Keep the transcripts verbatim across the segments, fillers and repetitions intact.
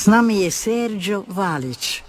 S nami je Serđo Valić.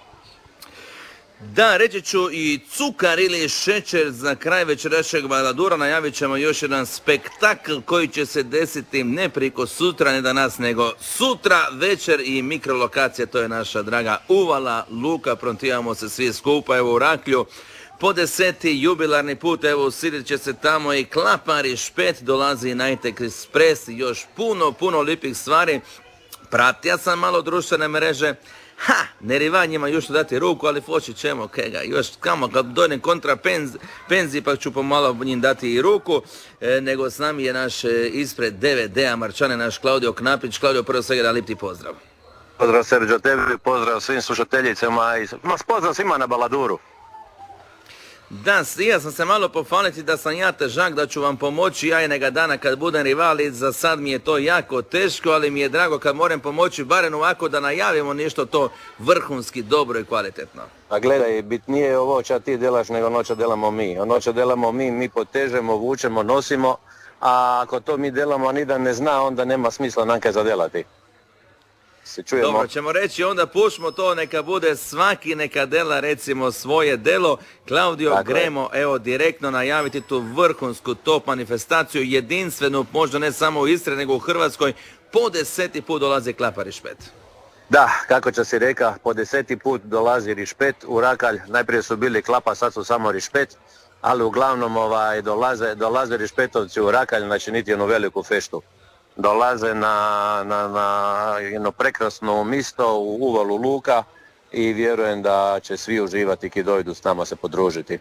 Da, reći ću i cukar ili šećer za kraj večerašnjeg Baladura. Najavit ćemo još jedan spektakl koji će se desiti ne priko sutra, ne danas, nego sutra večer i mikrolokacija. To je naša draga Uvala Luka. Protivamo se svi skupa, evo u Raklju. Po deseti jubilarni put, evo usidit će se tamo i Klapa Rišpet, dolazi Night Express i još puno, puno lipih stvari. Pratio sam malo društvene mreže. Ha, nerivanjima još dati ruku, ali foći ćemo kega, još kamo kad dođem kontra penzi, penzi pa ću pomalo njim dati i ruku, e, nego s nami je naš e, ispred D V D-a Marčane, naš Klaudio Knapić. Klaudio, prvo svega da lip ti pozdrav. Pozdrav Serđo tebi, pozdrav svim slušateljicama i ma pozdrav svima na Baladuru. Da, ja sam se malo pofaliti da sam ja težak, da ću vam pomoći ja i neka dana kad budem rivali. Za sad mi je to jako teško, ali mi je drago kad moram pomoći barem ovako da najavimo nešto to vrhunski dobro i kvalitetno. A gledaj, bitnije je ovo ča ti delaš nego ono ča delamo mi. Ono ča delamo mi, mi potežemo, vučemo, nosimo, a ako to mi delamo, a ni da ne zna, onda nema smisla nam kaj zadelati. Se čujemo. Dobro, ćemo reći onda pušmo to, neka bude svaki neka dela recimo svoje delo. Klaudio, Tako gremo je. Evo direktno najaviti tu vrhunsku top manifestaciju, jedinstvenu, možda ne samo u Istri nego u Hrvatskoj. Po deseti put dolazi Klapa Rišpet. Da, kako će si reka, po deseti put dolazi Rišpet u Rakalj. Najprije su bili Klapa, sad su samo Rišpet, ali uglavnom ovaj, dolaze, dolaze Rišpetovci u Rakalj, znači niti jednu veliku feštu. Dolaze na, na, na jedno prekrasno misto u Uvalu Luka i vjerujem da će svi uživati kad dojdu s nama se podružiti.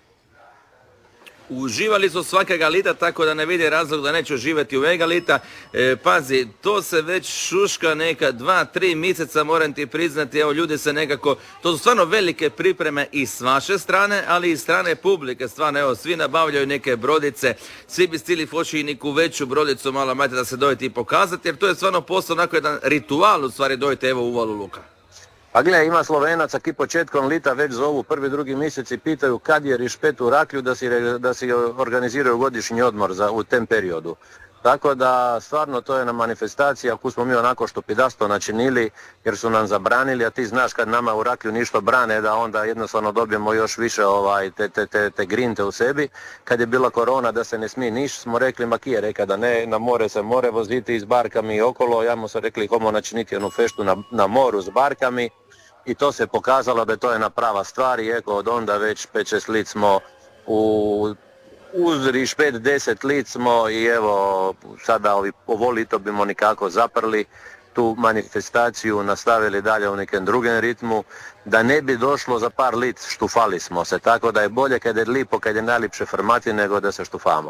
Uživali su svakega lita, tako da ne vidi razlog da neće uživati u vega lita. E, pazi, to se već šuška neka dva, tri mjeseca, moram ti priznati, evo ljudi se nekako, to su stvarno velike pripreme i s vaše strane, ali i strane publike, stvarno, evo, svi nabavljaju neke brodice, svi bi stili foći i neku veću brodicu, malo majte da se dojete i pokazati, jer to je stvarno postao onako jedan ritual, u stvari dojete evo u Uvalu Luka. A gle, ima Slovenaca ki početkom lita već zovu prvi, drugi mjesec i pitaju kad je Rišpet u Raklju da si, da si organiziraju godišnji odmor za, u tem periodu. Tako da stvarno to je na manifestacija koju smo mi onako štopidasto načinili jer su nam zabranili, a ti znaš kad nama u Raklju ništa brane da onda jednostavno dobijemo još više ovaj, te, te, te, te grinte u sebi. Kad je bila korona da se ne smije niš, smo rekli makije, reka da ne, na more se more voziti s barkami i okolo, ja mu se rekli homo načiniti jednu feštu na, na moru s barkami. I to se pokazalo da to je na prava stvar i eko od onda već pet šest lit smo u, uz Rišpet deset lit smo i evo sada ovi, ovo lito bimo nikako zaprli tu manifestaciju, nastavili dalje u nekem drugem ritmu, da ne bi došlo za par lit štufali smo se, tako da je bolje kad je lipo, kad je najlipše frmati nego da se štufamo.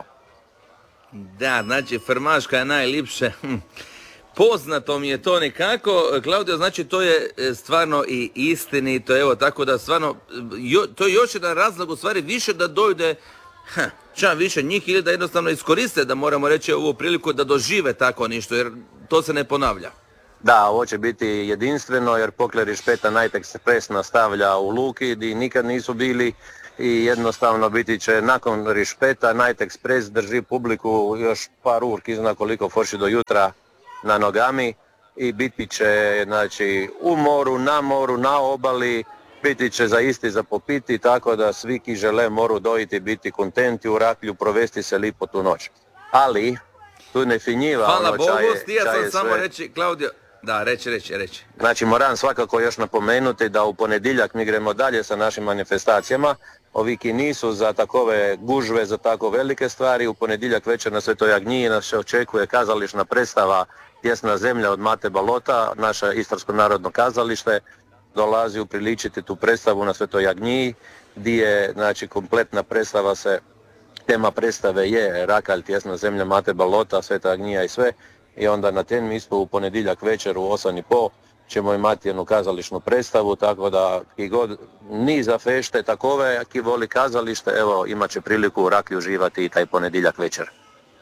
Da, znači frmaška je najlipše. Poznato mi je to nekako, Klaudio, znači to je stvarno i istinito, evo tako da stvarno, jo, to je još jedan razlog u stvari više da dojde, ha, ča više njih ili da jednostavno iskoriste, da moramo reći ovu priliku da dožive tako ništa, jer to se ne ponavlja. Da, ovo će biti jedinstveno jer pokle Rišpeta Night Express nastavlja u Luki gdje nikad nisu bili i jednostavno biti će nakon Rišpeta Night Express drži publiku još par urki, zna koliko forši do jutra na nogami i biti će znači, u moru, na moru, na obali, biti će za isti za popiti, tako da svi ki žele moru dojiti, biti kontenti u Raklju, provesti se lipo tu noć. Ali, tu ne finjiva Hvala ono Bogu, čaje, stija sam čaje samo sve. reći, Klaudio, da, reći, reći, reći. Znači moram svakako još napomenuti da u ponedjeljak mi gremo dalje sa našim manifestacijama. Ovi ki nisu za takove gužve, za tako velike stvari, u ponedjeljak večer na Svetoj Agniji nas se očekuje kazališna predstava Tjesna zemlja od Mate Balota, naše Istarsko narodno kazalište dolazi upriličiti tu predstavu na Svetoj Agniji, gdje je znači kompletna predstava se, tema predstave je Rakalj, Tjesna zemlja, Mate Balota, Sveta Agnija i sve. I onda na tem mjestu u ponedjeljak večer u osam i pol ćemo imati jednu kazališnu predstavu, tako da ki god ni za fešte takove, ki voli kazalište, evo imat će priliku u Raklju uživati i taj ponedjeljak večer.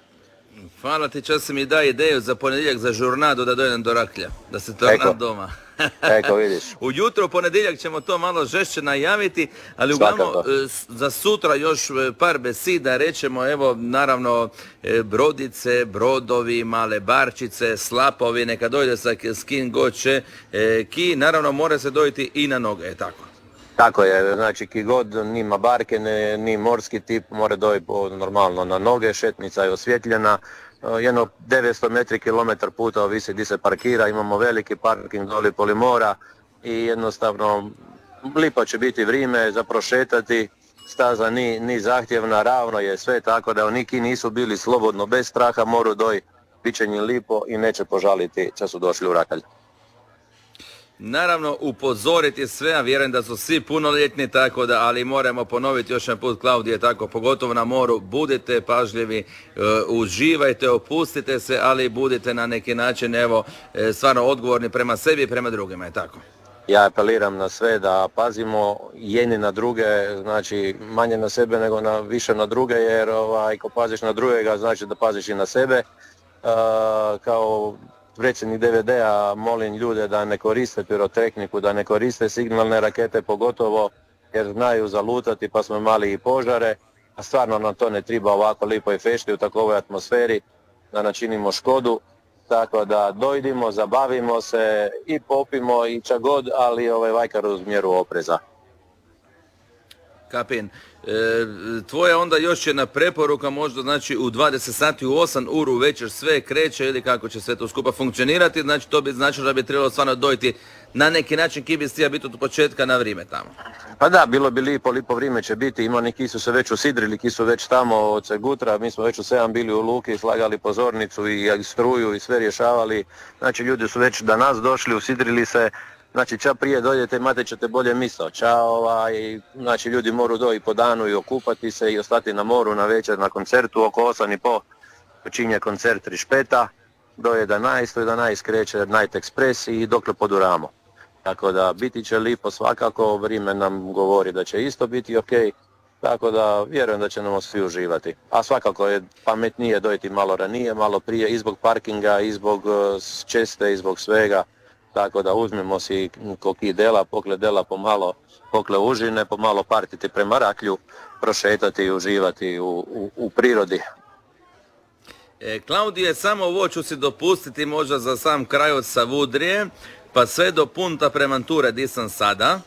Hvala ti, čas mi da ideju za ponedjeljak za žurnadu da dojdem do Raklja, da se to nam doma. Eko, vidiš. Ujutro u ponedjeljak ćemo to malo žešće najaviti, ali uglavnom Svakako. e, s- za sutra još e, par besida rećemo, evo naravno e, brodice, brodovi, male barčice, slapovi, neka dojde sa k- s kim god će, e, ki naravno mora se dojiti i na noge, je tako. Tako je, znači ki god nima barke, ne, ni morski tip, mora dojiti po- normalno na noge, šetnica je osvjetljena, e, jedno devetsto metri kilometar puta ovisi gdje se parkira, imamo veliki parking doli poli mora i jednostavno lipo će biti vrijeme za prošetati, staza ni, ni zahtjevna, ravno je sve, tako da niki nisu bili slobodno bez straha, moru doj, bit će njim lipo i neće požaliti kad su došli u Rakalj. Naravno upozoriti sve, a vjerujem da su svi punoljetni, tako da, ali moramo ponoviti još jedan put, Klaudije, tako, pogotovo na moru, budite pažljivi, e, uživajte, opustite se, ali budite na neki način, evo, e, stvarno odgovorni prema sebi i prema drugima, je tako. Ja apeliram na sve da pazimo jedni na druge, znači manje na sebe nego na, više na druge, jer ovaj, ako paziš na drugega znači da paziš i na sebe. E, kao predsjednik D V D-a molim ljude da ne koriste pirotehniku, da ne koriste signalne rakete pogotovo jer znaju zalutati pa smo imali i požare, a stvarno nam to ne treba ovako lipo i fešti u takovoj atmosferi da načinimo škodu. Tako da dojdimo, zabavimo se i popimo i čak god, ali ovaj vajkar uz mjeru opreza. Kapin, e, tvoja onda još jedna preporuka, možda znači u dvadeset sati, u osam uru večer sve kreće ili kako će sve to skupa funkcionirati, znači to bi značilo da bi trebalo stvarno dojti na neki način ki bi stija biti od početka na vrijeme tamo. Pa da, bilo bi lipo, lipo vrijeme će biti, ima neki su se već usidrili, ki su već tamo od Segutra, mi smo već u sedam bili u luki, slagali pozornicu i struju i sve rješavali, znači ljudi su već do nas došli, usidrili se, znači ča prije dođete imate ćete bolje misao, ča ovaj, znači ljudi moru doći po danu i okupati se i ostati na moru na večer na koncertu, oko osam i po počinje koncert Rišpeta, do jedanaest, u jedanaest kreće Night Express i dokle poduramo. Tako da biti će lipo svakako, vrijeme nam govori da će isto biti ok, tako da vjerujem da će nam svi uživati. A svakako je pametnije dojeti malo ranije, malo prije i zbog parkinga, i zbog uh, česte, i zbog svega. Tako da uzmemo si koki dela, pokle dela pomalo, pokle užine, pomalo partiti prema Raklju, prošetati i uživati u, u, u prirodi. E, Klaudije, ovo ovo ću si dopustiti možda za sam kraj od Savudrije, pa sve do punta prema Ture, di sam sada.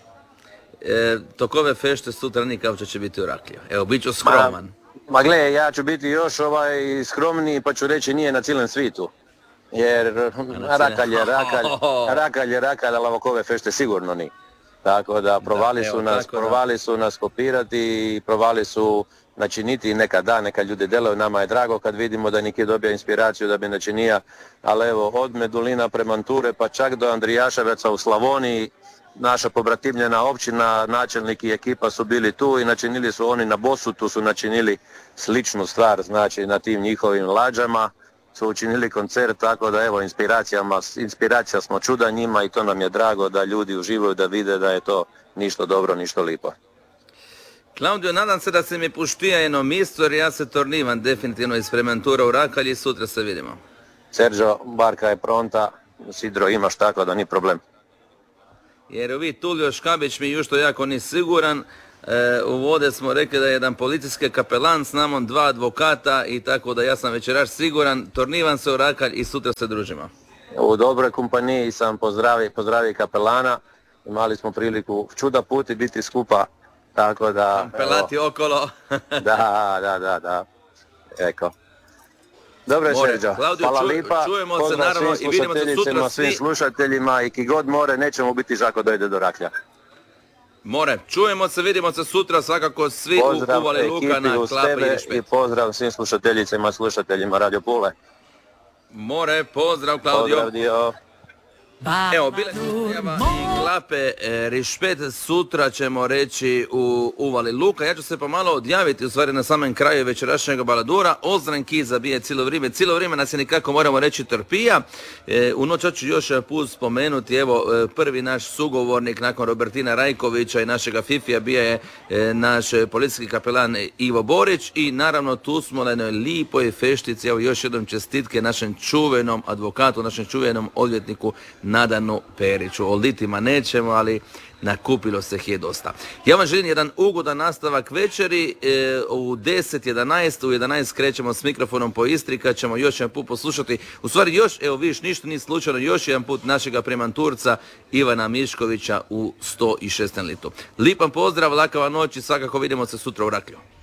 E, tokove fešte sutra nikako će biti u Raklju. Evo, bit ću skroman. Ma, ma gle, ja ću biti još ovaj skromniji pa ću reći nije na cijelom svitu. Jer Rakalj je Rakalj, Rakalj je Rakalj, ali ovakove fešte sigurno ni. Tako da provali Da, su evo, nas, tako da. provali su nas kopirati i provali su načiniti neka da, neka ljudi delaju, nama je drago kad vidimo da neki dobija inspiraciju da bi načinija, ali evo od Medulina prema Ture pa čak do Andrijaševaca u Slavoniji, naša pobratimljena općina, načelnik i ekipa su bili tu i načinili su oni na Bosutu, su načinili sličnu stvar, znači na tim njihovim lađama su učinili koncert, tako da evo inspiracijama, inspiracija smo čuda njima i to nam je drago da ljudi uživaju, da vide da je to ništa dobro, ništa lipo. Klaudio, nadam se da se mi puštija jedno mjesto jer ja se tornivam definitivno iz Prementura u Rakalj i sutra se vidimo. Sergio, barka je pronta, sidro imaš tako da ni problem. Jer vi Tulio Škabić mi jušto jako ni siguran, e, u vode smo rekli da je jedan policijski kapelan s namom, dva advokata i tako da ja sam večeraš siguran, tornivam se u Rakalj i sutra se družimo. U dobroj kompaniji sam pozdravi, pozdravi kapelana, imali smo priliku čuda puti biti skupa, tako da... Pelati evo, okolo. da, da, da, da, eko. Dobro je, More. Sergio, Claudio, hvala ču- lipa, čujemo se, pozdrav naravno, svim i vidimo se slušateljicima, sutra svim svi. slušateljima i ki god more, nećemo biti žako dojde do Raklja. More, čujemo se, vidimo se sutra svakako svi Pozdrav u Uvali Luka ekipi na uz Klape i tebe i Rišpet. pozdrav svim slušateljicima, slušateljima Radio Pule. More, pozdrav Klaudio. Pozdrav dio. Evo, bile su Prijava i Klape, e, Rišpet, sutra ćemo reći u Uvali Luka. Ja ću se pomalo odjaviti, u stvari na samom kraju večerašnjeg baladura. Ozran Kiza bije cijelo vrijeme, cijelo vrijeme nas je nikako moramo reći torpija. E, u noć ću još put spomenuti, evo, e, prvi naš sugovornik nakon Robertina Rajkovića i našega Fifija bio je e, naš policijski kapelan Ivo Borić i naravno tu smo na jednoj lipoj feštici, evo još jednom čestitke našem čuvenom advokatu, našem čuvenom odvjetniku Nadanu Periću. O litima nećemo, ali nakupilo se ih je dosta. Ja vam želim jedan ugodan nastavak večeri. E, u deset jedanaest, u jedanaest krećemo s mikrofonom po Istri, kad ćemo još jedan put poslušati. U stvari još, evo vidiš, ništa nije slučajno, još jedan put našega premanturca Ivana Miškovića u sto šestom litu. Lipan pozdrav, lakava noć i svakako vidimo se sutra u Raklju.